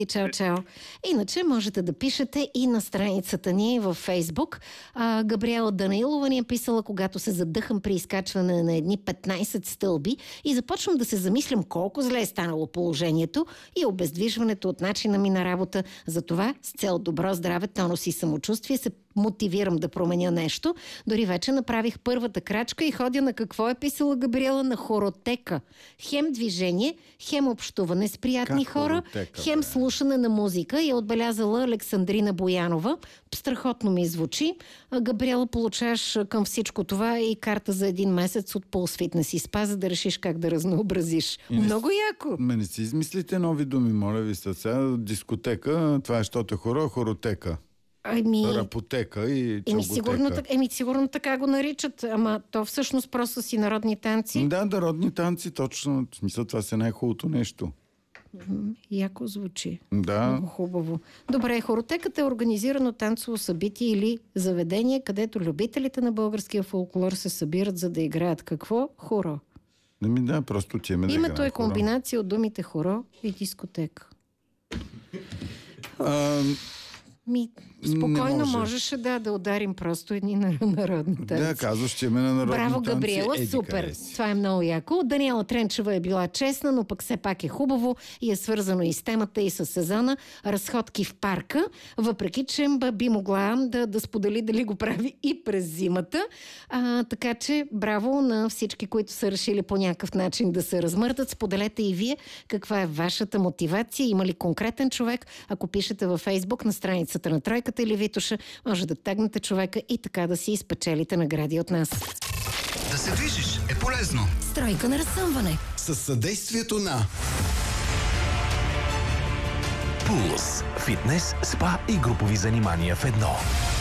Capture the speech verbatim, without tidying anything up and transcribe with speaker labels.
Speaker 1: И чао, чао. Иначе можете да пишете и на страницата ни във Фейсбук. А, Габриела Данаилова ни е писала: когато се задъхам при изкачване на едни петнайсет стълби и започвам да се замислям колко зле е станало положението и обездвижването от начина ми на работа. Затова с цел добро здраве, тонус и самочувствие се мотивирам да променя нещо. Дори вече направих първата крачка и ходя на какво е писала Габриела, на хоротека. Хем движение, хем общуване с приятни
Speaker 2: Как
Speaker 1: хора,
Speaker 2: хоротека,
Speaker 1: хем
Speaker 2: бе?
Speaker 1: слушане на музика, и е отбелязала Александрина Боянова. Страхотно ми звучи. А, Габриела, получаваш към всичко това и карта за един месец от Pulse Fitness и Spa, за да решиш как да разнообразиш.
Speaker 2: И не
Speaker 1: Много яко!
Speaker 2: Ме не си измислите нови думи, моля ви се. Сега дискотека, това е щото е хоро, хоротека.
Speaker 1: Ами...
Speaker 2: Рапотека и
Speaker 1: Еми
Speaker 2: чалготека.
Speaker 1: сигурно, так- еми, сигурно така го наричат, ама то всъщност просто си народни танци.
Speaker 2: Да, да, родни танци, точно. В смисъл, това се най-хубавото нещо.
Speaker 1: Яко звучи.
Speaker 2: Да.
Speaker 1: Много хубаво. Добре, хоротеката е организирано танцово събитие или заведение, където любителите на българския фолклор се събират, за да играят какво? Хоро.
Speaker 2: Да ми да, просто отиваме да
Speaker 1: Името
Speaker 2: играем
Speaker 1: е
Speaker 2: хоро.
Speaker 1: комбинация от думите хоро и дискотека.
Speaker 2: А,
Speaker 1: Ми,
Speaker 2: Не
Speaker 1: спокойно
Speaker 2: може.
Speaker 1: можеше да, да ударим просто едни нар- народни танци.
Speaker 2: да, казваш, че ме на народни
Speaker 1: Браво,
Speaker 2: танци.
Speaker 1: Габриела,
Speaker 2: еди
Speaker 1: супер.
Speaker 2: къде си.
Speaker 1: Това е много яко. Даниела Тренчева е била честна, но пък все пак е хубаво и е свързано и с темата, и с сезона. Разходки в парка, въпреки че м, би могла да, да сподели дали го прави и през зимата. А, така че браво на всички, които са решили по някакъв начин да се размърдат. Споделете и вие каква е вашата мотивация. Има ли конкретен човек? Ако пишете във Фейсбук на страницата на Тройката или Витоша, може да тагнете човека и така да си изпечелите награди от нас.
Speaker 3: Да се движиш е полезно.
Speaker 1: Стройка на разсъмване.
Speaker 3: Със съдействието на
Speaker 4: Пулс. Фитнес, спа и групови занимания в едно.